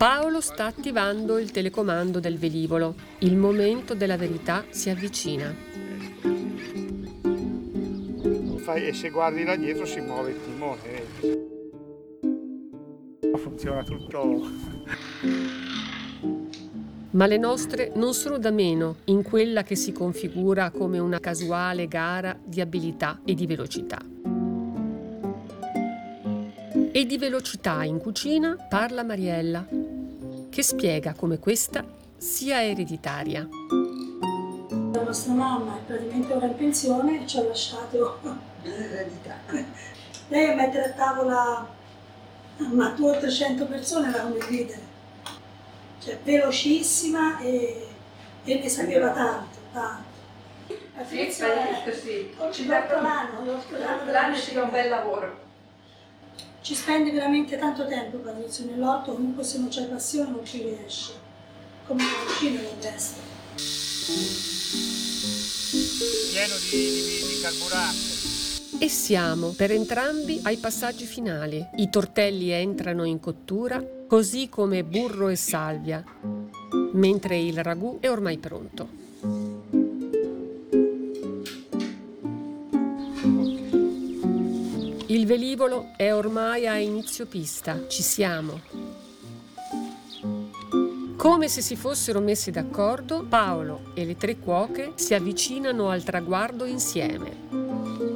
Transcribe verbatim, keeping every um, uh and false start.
Paolo sta attivando il telecomando del velivolo. Il momento della verità si avvicina. Fai, e se guardi là dietro si muove il timone. Vedi? Funziona tutto. Ma le nostre non sono da meno in quella che si configura come una casuale gara di abilità e di velocità. E di velocità in cucina parla Mariella, che spiega come questa sia ereditaria. La nostra mamma è praticamente ora in pensione e ci ha lasciato l'eredità. Lei a mettere a tavola ma due o trecento persone era come ridere. Cioè velocissima e, e ne sapeva tanto, tanto. La Frizio è ci porta l'anno, l'anno ci fa un bel lavoro. Ci spende veramente tanto tempo Patrizio nell'orto, comunque se non c'è passione non ci riesce. Come la cucina è la testa. Pieno di, di, di carburante. E siamo per entrambi ai passaggi finali. I tortelli entrano in cottura, così come burro e salvia, mentre il ragù è ormai pronto. Il velivolo è ormai a inizio pista, ci siamo. Come se si fossero messi d'accordo, Paolo e le tre cuoche si avvicinano al traguardo insieme.